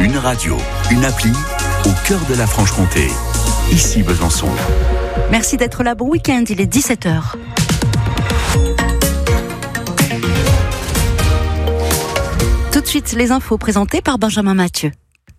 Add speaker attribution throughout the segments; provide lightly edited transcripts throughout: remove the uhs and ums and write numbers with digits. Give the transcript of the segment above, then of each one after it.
Speaker 1: Une radio, une appli, au cœur de la Franche-Comté. Ici Besançon.
Speaker 2: Merci d'être là, bon week-end, il est 17h. Tout de suite, les infos présentées par Benjamin Mathieu.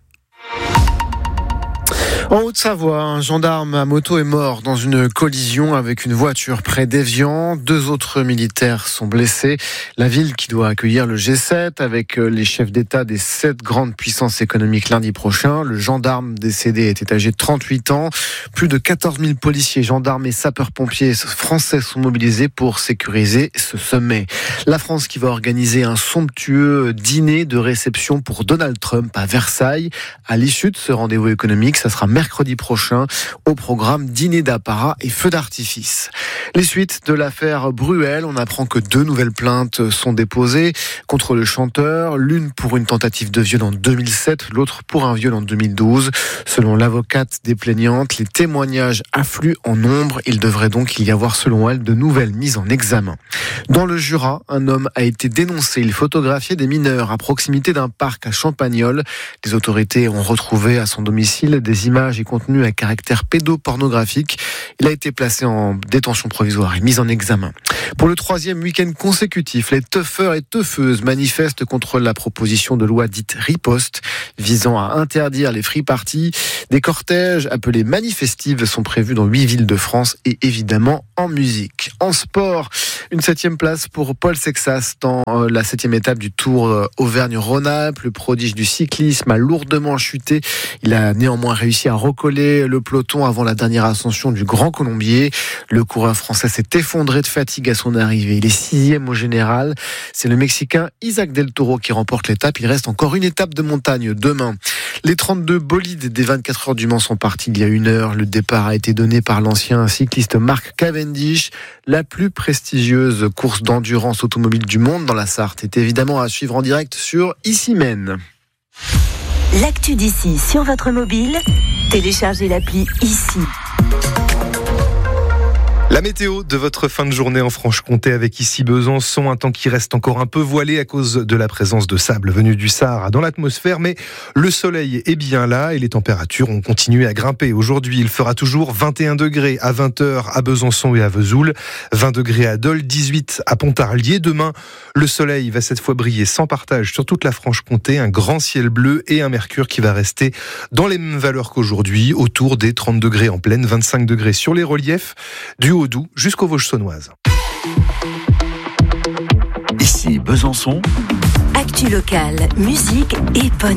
Speaker 3: En Haute-Savoie, un gendarme à moto est mort dans une collision avec une voiture près d'Évian. 2 autres militaires sont blessés. La ville qui doit accueillir le G7 avec les chefs d'État des 7 grandes puissances économiques lundi prochain. Le gendarme décédé était âgé de 38 ans. Plus de 14 000 policiers, gendarmes et sapeurs-pompiers français sont mobilisés pour sécuriser ce sommet. La France qui va organiser un somptueux dîner de réception pour Donald Trump à Versailles. À l'issue de ce rendez-vous économique, ça sera mercredi prochain, au programme dîner d'apparat et feux d'artifice. Les suites de l'affaire Bruel, on apprend que 2 nouvelles plaintes sont déposées contre le chanteur, l'une pour une tentative de viol en 2007, l'autre pour un viol en 2012. Selon l'avocate des plaignantes, les témoignages affluent en nombre. Il devrait donc y avoir, selon elle, de nouvelles mises en examen. Dans le Jura, un homme a été dénoncé. Il photographiait des mineurs à proximité d'un parc à Champagnole. Les autorités ont retrouvé à son domicile des images et contenus à caractère pédopornographique. Il a été placé en détention provisoire et mis en examen. Pour le 3e week-end consécutif, les teufeurs et teufeuses manifestent contre la proposition de loi dite riposte visant à interdire les free parties. Des cortèges appelés manifestives sont prévus dans 8 villes de France et évidemment en musique. En sport, une 7e place pour Paul Sexas dans la 7e étape du Tour Auvergne-Rhône-Alpes. Le prodige du cyclisme a lourdement chuté. Il a néanmoins réussi à recoller le peloton avant la dernière ascension du Grand Colombier. Le coureur français s'est effondré de fatigue à son arrivée. Il est 6e au général. C'est le Mexicain Isaac Del Toro qui remporte l'étape. Il reste encore une étape de montagne demain. Les 32 bolides des 24 heures du Mans sont partis il y a 1 heure. Le départ a été donné par l'ancien cycliste Mark Cavendish. La plus prestigieuse course d'endurance automobile du monde dans la Sarthe est évidemment à suivre en direct sur Issy-Mène.
Speaker 4: L'actu d'ici sur votre mobile, téléchargez l'appli Ici.
Speaker 5: La météo de votre fin de journée en Franche-Comté avec ici Besançon, un temps qui reste encore un peu voilé à cause de la présence de sable venu du Sahara dans l'atmosphère, mais le soleil est bien là et les températures ont continué à grimper. Aujourd'hui, il fera toujours 21 degrés à 20h à Besançon et à Vesoul, 20 degrés à Dole, 18 à Pontarlier. Demain, le soleil va cette fois briller sans partage sur toute la Franche-Comté, un grand ciel bleu et un mercure qui va rester dans les mêmes valeurs qu'aujourd'hui, autour des 30 degrés en plaine, 25 degrés sur les reliefs, du Haut-Doubs jusqu'aux Vosges saunoises.
Speaker 1: Ici Besançon.
Speaker 4: Actu locale, musique et bonne